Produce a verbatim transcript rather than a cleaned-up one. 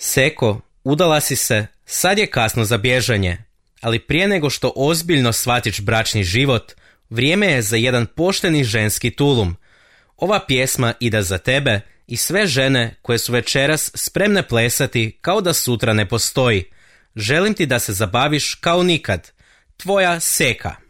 Seko, udala si se, sad je kasno za bježanje, ali prije nego što ozbiljno shvatiš bračni život, vrijeme je za jedan pošteni ženski tulum. Ova pjesma ide za tebe i sve žene koje su večeras spremne plesati kao da sutra ne postoji. Želim ti da se zabaviš kao nikad. Tvoja Seka.